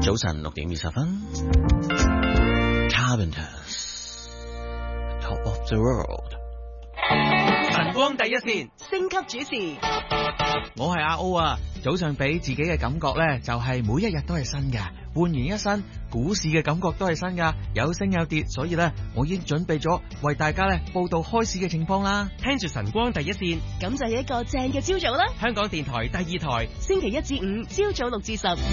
早晨6:20 Carpenters Top of the World 晨光第一線星級主持， 我係阿 O 啊。早上俾自己嘅感覺呢，就係每一日都係新嘅，煥然一新。股市嘅感覺都係新噶，有升有跌，所以呢，我已經準備咗為大家呢報道開市嘅情況啦。聽住晨光第一線， 咁就係一個正嘅朝早啦。 香港電台第2台， 星期1至5朝早6至10。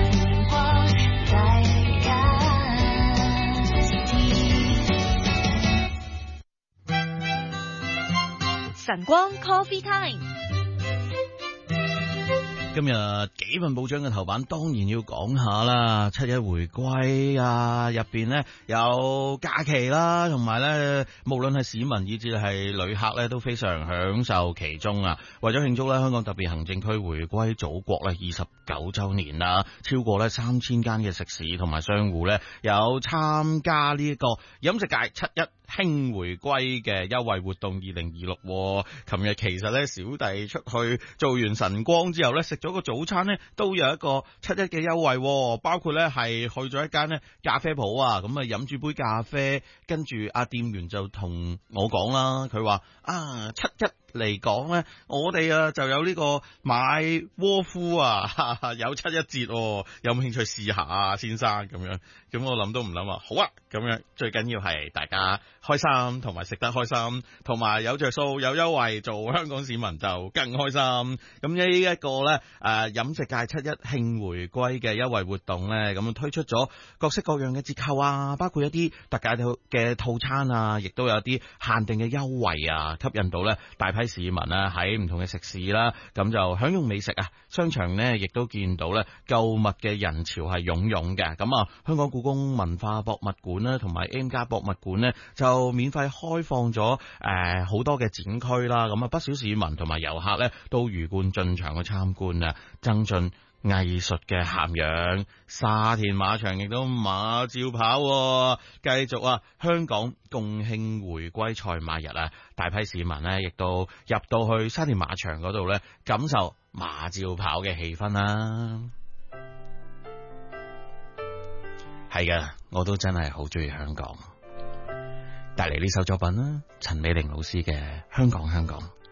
晨光 Coffee Time。 今日幾份報章嘅頭版當然要講下啦，7·1回歸啊，入邊呢有假期啦，同埋呢無論係市民以至係旅客呢都非常享受其中啊。為咗慶祝呢香港特別行政區回歸祖國呢29週年啦，超過呢3000間嘅食肆同埋商戶呢有參加呢個飲食界7·1慶回歸嘅優惠活動2026。琴日其實呢小弟出去做完晨光之後呢，食咗個早餐呢都有一個7·1嘅優惠，包括呢係去咗一間呢咖啡鋪啊，咁啊飲住杯咖啡，跟住店員就同我講啦，佢話7·1嚟講呢，我哋就有呢個買窩夫有7·1折，有冇興趣試下啊，先生？咁樣，咁我諗都唔諗好啊，咁樣最緊要係大家開心，同埋食得開心，同埋有着數有優惠，做香港市民就更開心。咁呢一個呢飲食界7·1慶回歸嘅優惠活動呢，咁推出咗各式各樣嘅折扣啊，包括一啲特價嘅套餐啊，亦都有啲限定嘅優惠啊，吸引到呢大批市民啦喺唔同嘅食肆啦，咁就享用美食啊。商場呢亦都見到呢購物嘅人潮係湧湧嘅。咁香港故宮文化博物館啦，同埋 M+ 博物館呢，就免費開放咗好多嘅展區啦。咁不少市民同埋遊客呢都魚貫進場去參觀啊，增進藝術嘅涵養。沙田馬場亦都馬照跑，繼續香港共慶回歸賽馬日啊！大批市民呢亦都入到去沙田馬場嗰度呢，感受馬照跑嘅氣氛啦。係嘅，我都真係好中意香港。帶嚟呢首作品啦，陳美玲老師嘅《香港香港》。